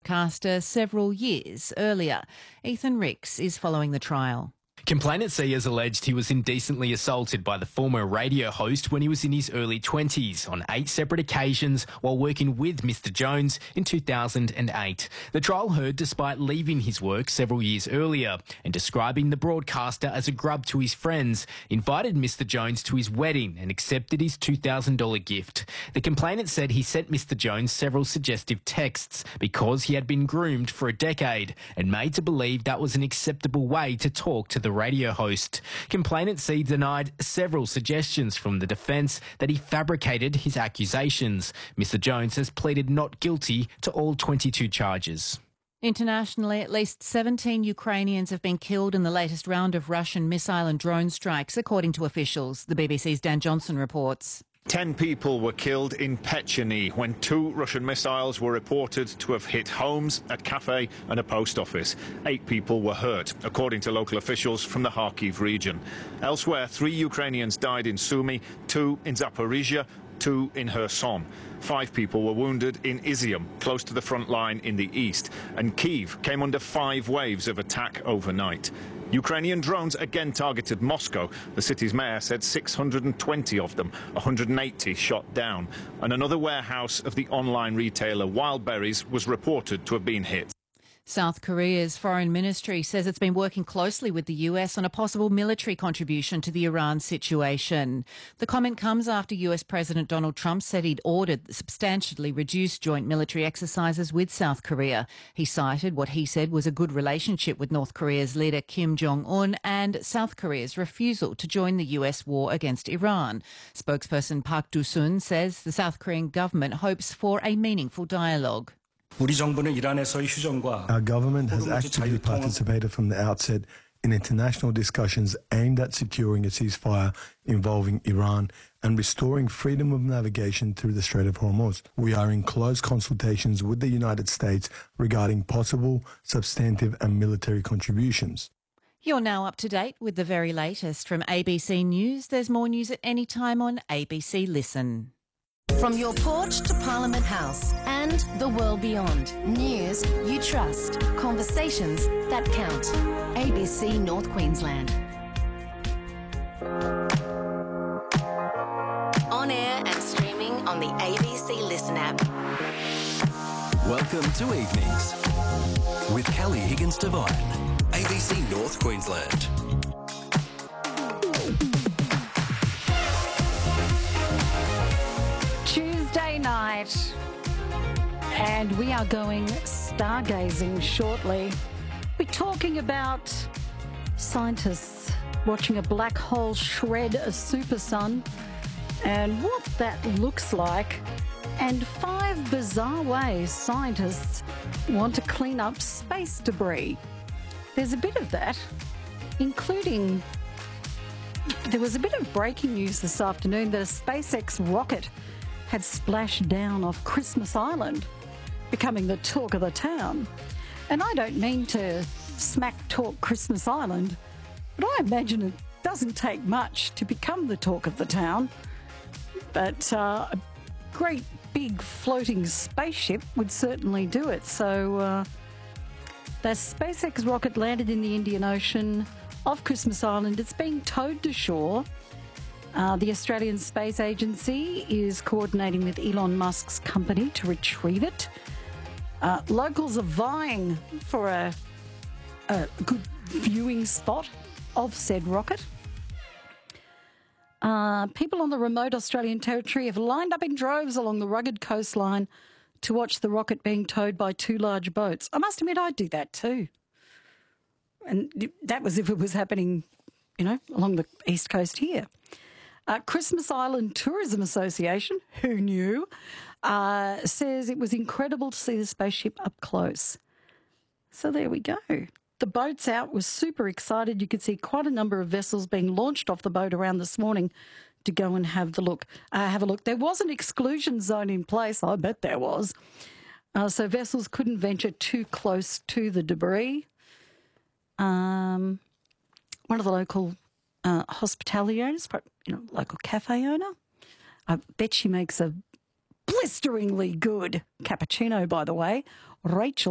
broadcaster several years earlier. Ethan Ricks is following the trial. Complainant C has alleged he was indecently assaulted by the former radio host when he was in his early 20s on 8 separate occasions while working with Mr Jones in 2008. The trial heard despite leaving his work several years earlier and describing the broadcaster as a grub to his friends, invited Mr Jones to his wedding and accepted his $2,000 gift. The complainant said he sent Mr Jones several suggestive texts because he had been groomed for a decade and made to believe that was an acceptable way to talk to the radio host. Complainant C denied several suggestions from the defence that he fabricated his accusations. Mr Jones has pleaded not guilty to all 22 charges. Internationally, at least 17 Ukrainians have been killed in the latest round of Russian missile and drone strikes, according to officials. The BBC's Dan Johnson reports. 10 people were killed in Pecheny when 2 Russian missiles were reported to have hit homes, a cafe and a post office. 8 people were hurt, according to local officials from the Kharkiv region. Elsewhere, 3 Ukrainians died in Sumy, 2 in Zaporizhia, 2 in Kherson. 5 people were wounded in Izium, close to the front line in the east. And Kyiv came under 5 waves of attack overnight. Ukrainian drones again targeted Moscow. The city's mayor said 620 of them, 180 shot down. And another warehouse of the online retailer Wildberries was reported to have been hit. South Korea's foreign ministry says it's been working closely with the US on a possible military contribution to the Iran situation. The comment comes after US President Donald Trump said he'd ordered substantially reduced joint military exercises with South Korea. He cited what he said was a good relationship with North Korea's leader Kim Jong-un and South Korea's refusal to join the US war against Iran. Spokesperson Park Do-sun says the South Korean government hopes for a meaningful dialogue. Our government has actively participated from the outset in international discussions aimed at securing a ceasefire involving Iran and restoring freedom of navigation through the Strait of Hormuz. We are in close consultations with the United States regarding possible substantive and military contributions. You're now up to date with the very latest from ABC News. There's more news at any time on ABC Listen. From your porch to Parliament House and the world beyond. News you trust. Conversations that count. ABC North Queensland. On air and streaming on the ABC Listen app. Welcome to Evenings with Kelly Higgins-Devine, ABC North Queensland. Tuesday night, and we are going stargazing shortly. We're talking about scientists watching a black hole shred a supersun and what that looks like, and 5 bizarre ways scientists want to clean up space debris. There's a bit of that, including there was a bit of breaking news this afternoon that a SpaceX rocket had splashed down off Christmas Island, becoming the talk of the town. And I don't mean to smack talk Christmas Island, but I imagine it doesn't take much to become the talk of the town. But a great big floating spaceship would certainly do it. So the SpaceX rocket landed in the Indian Ocean off Christmas Island. It's being towed to shore. The Australian Space Agency is coordinating with Elon Musk's company to retrieve it. Locals are vying for a good viewing spot of said rocket. People on the remote Australian territory have lined up in droves along the rugged coastline to watch the rocket being towed by 2 large boats. I must admit, I'd do that too. And that was if it was happening, along the east coast here. Christmas Island Tourism Association, who knew, says it was incredible to see the spaceship up close. So there we go. The boats out were super excited. You could see quite a number of vessels being launched off the boat around this morning to go and have a look. There was an exclusion zone in place. I bet there was. So vessels couldn't venture too close to the debris. One of the local hospitality owners, local cafe owner, I bet she makes a blisteringly good cappuccino, by the way. Rachel